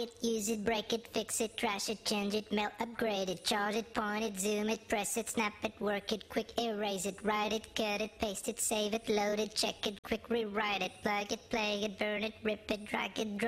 it, use it, break it, fix it, trash it, change it, melt, upgrade it, charge it, point it, zoom it, press it, snap it, work it, quick erase it, write it, cut it, paste it, save it, load it, check it, quick rewrite it, plug it, play it, burn it, rip it, drag it, drop